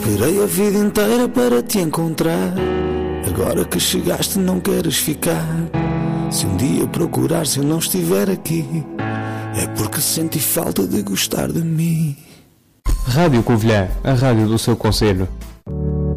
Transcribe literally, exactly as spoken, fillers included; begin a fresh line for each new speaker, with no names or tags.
Esperei a vida inteira para te encontrar. Agora que chegaste não queres ficar. Se um dia procurares e eu não estiver aqui, é porque senti falta de gostar de mim.
Rádio Covilhã, a rádio do seu concelho.